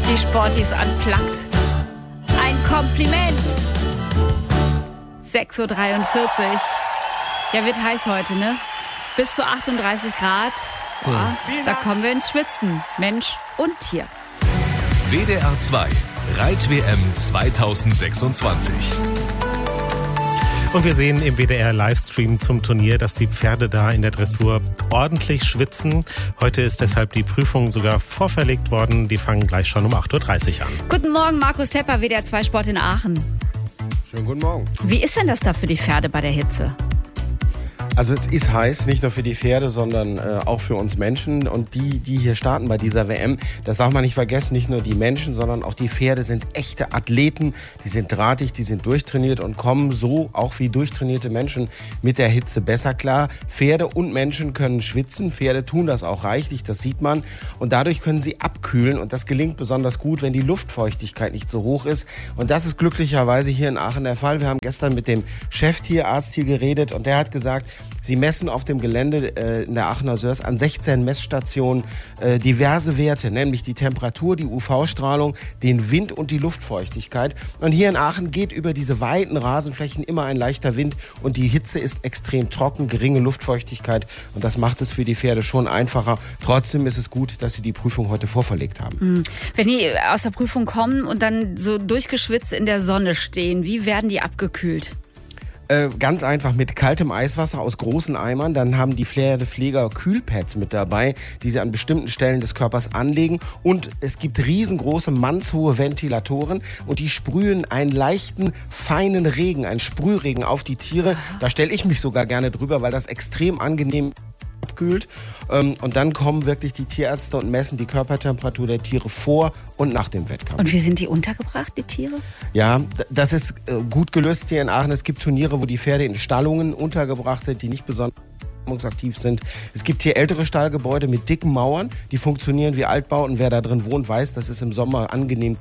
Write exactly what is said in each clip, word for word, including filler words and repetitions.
Die Sporties unplugged. Ein Kompliment. sechs Uhr dreiundvierzig. Ja, wird heiß heute, ne? Bis zu achtunddreißig Grad. Boah, da kommen wir ins Schwitzen. Mensch und Tier. W D R zwei Reit-W M zweitausendsechsundzwanzig. Und wir sehen im W D R-Livestream zum Turnier, dass die Pferde da in der Dressur ordentlich schwitzen. Heute ist deshalb die Prüfung sogar vorverlegt worden. Die fangen gleich schon um acht Uhr dreißig an. Guten Morgen, Markus Tepper, W D R zwei Sport in Aachen. Schönen guten Morgen. Wie ist denn das da für die Pferde bei der Hitze? Also es ist heiß, nicht nur für die Pferde, sondern äh, auch für uns Menschen. Und die, die hier starten bei dieser W M, das darf man nicht vergessen, nicht nur die Menschen, sondern auch die Pferde sind echte Athleten. Die sind drahtig, die sind durchtrainiert und kommen so auch wie durchtrainierte Menschen mit der Hitze besser klar. Pferde und Menschen können schwitzen. Pferde tun das auch reichlich, das sieht man. Und dadurch können sie abkühlen. Und das gelingt besonders gut, wenn die Luftfeuchtigkeit nicht so hoch ist. Und das ist glücklicherweise hier in Aachen der Fall. Wir haben gestern mit dem Cheftierarzt hier geredet und der hat gesagt, sie messen auf dem Gelände äh, in der Aachener Sörs an sechzehn Messstationen äh, diverse Werte, nämlich die Temperatur, die U V-Strahlung, den Wind und die Luftfeuchtigkeit. Und hier in Aachen geht über diese weiten Rasenflächen immer ein leichter Wind und die Hitze ist extrem trocken, geringe Luftfeuchtigkeit und das macht es für die Pferde schon einfacher. Trotzdem ist es gut, dass sie die Prüfung heute vorverlegt haben. Wenn die aus der Prüfung kommen und dann so durchgeschwitzt in der Sonne stehen, wie werden die abgekühlt? Ganz einfach mit kaltem Eiswasser aus großen Eimern. Dann haben die Pferdepfleger Kühlpads mit dabei, die sie an bestimmten Stellen des Körpers anlegen. Und es gibt riesengroße, mannshohe Ventilatoren und die sprühen einen leichten, feinen Regen, einen Sprühregen auf die Tiere. Da stelle ich mich sogar gerne drüber, weil das extrem angenehm abkühlt. Und dann kommen wirklich die Tierärzte und messen die Körpertemperatur der Tiere vor und nach dem Wettkampf. Und wie sind die untergebracht, die Tiere? Ja, das ist gut gelöst hier in Aachen. Es gibt Turniere, wo die Pferde in Stallungen untergebracht sind, die nicht besonders aktiv sind. Es gibt hier ältere Stallgebäude mit dicken Mauern, die funktionieren wie Altbauten. Wer da drin wohnt, weiß, das ist im Sommer angenehm.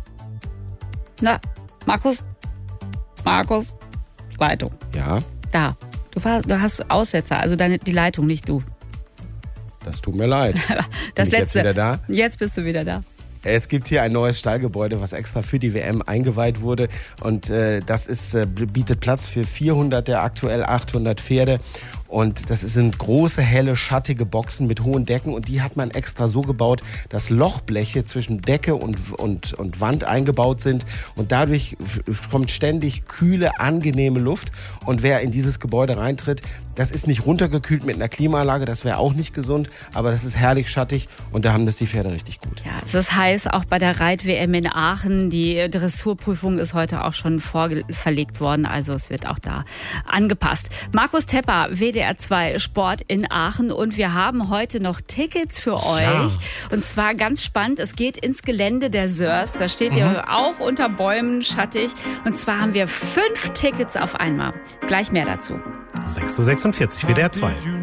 Na, Markus? Markus? Leitung. Ja? Da. Du, war, du hast Aussetzer, also deine, die Leitung, nicht du. Das tut mir leid. Das Bin ich letzte. Jetzt wieder da? Jetzt bist du wieder da. Es gibt hier ein neues Stallgebäude, was extra für die W M eingeweiht wurde. Und äh, das ist, äh, bietet Platz für vierhundert der aktuell achthundert Pferde. Und das sind große, helle, schattige Boxen mit hohen Decken. Und die hat man extra so gebaut, dass Lochbleche zwischen Decke und, und, und Wand eingebaut sind. Und dadurch kommt ständig kühle, angenehme Luft. Und wer in dieses Gebäude reintritt, das ist nicht runtergekühlt mit einer Klimaanlage. Das wäre auch nicht gesund. Aber das ist herrlich schattig. Und da haben das die Pferde richtig gut. Ja, es ist heiß, auch bei der Reit-W M in Aachen. Die Dressurprüfung ist heute auch schon vorverlegt worden. Also es wird auch da angepasst. Markus Tepper, W D R zwei Sport in Aachen und wir haben heute noch Tickets für euch. Ja. Und zwar ganz spannend, es geht ins Gelände der Sörs. Da steht mhm. ihr auch unter Bäumen, schattig. Und zwar haben wir fünf Tickets auf einmal. Gleich mehr dazu. sechs Uhr sechsundvierzig, W D R zwei.